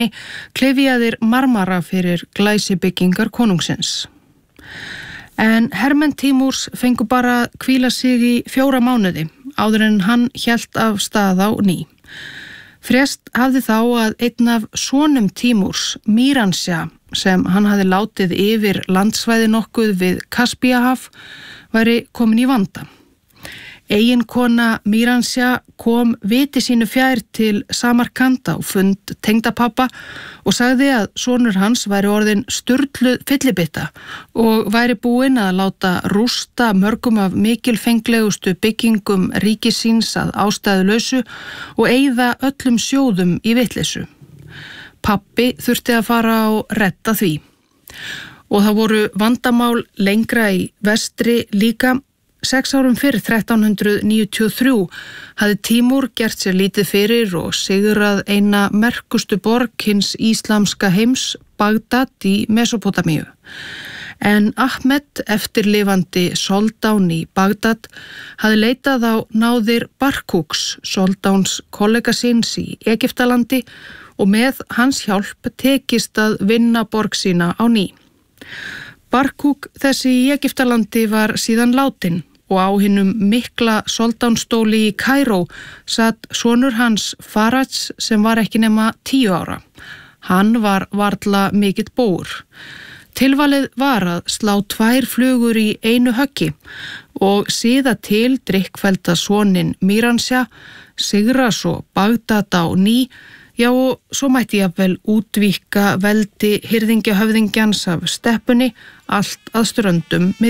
klyfjaðir marmara fyrir glæsibyggingar konungsins. En hermenn Tímúrs fengu bara að hvíla sig í 4 mánuði áður en hann hélt af stað á ný. Frést hafði þá að einn af sonum Tímúrs, Míransja, sem hann hafði látið yfir landsvæði nokkuð við Kaspíahaf, væri komin í vanda. Eiginkona Míransja kom viti sínu fjær til Samarkanda og fund tengdapabba og sagði að sonur hans væri orðin sturluð fyllibytta og væri búinn að láta rústa mörgum af mikilfenglegustu byggingum ríkisins að ástæðulausu og eyða öllum sjóðum í vitleysu. Pabbi þurfti að fara og redda því. Og það voru vandamál lengra í vestri líka. 6 árum fyrr, 1393, hafði Tímúr gert sér lítið fyrir og sigrað eina merkustu borg hins íslamska heims, Bagdad í Mesópótamíu. En Ahmed, eftirlifandi soldán í Bagdad, hafði leitað á náðir Barkúks, soldáns kollega síns í Egyptalandi og með hans hjálp tekist að vinna borg sína á ný. Barkúk þessi í Egyptalandi var síðan látinn og á hinum mikla soldánsstóli í Kaíró satt sonur hans Faraj sem var ekki nema 10 ára. Hann var varla mikill bóur. Tilvalið var að slá 2 flugur í einu höggi og siða til drykkfellda soninn Míransja, sigra svo Bagdad á ný, já og svo mætti jafnvel útvíkka veldi hirðingjahöfðingjans af steppunni allt að ströndum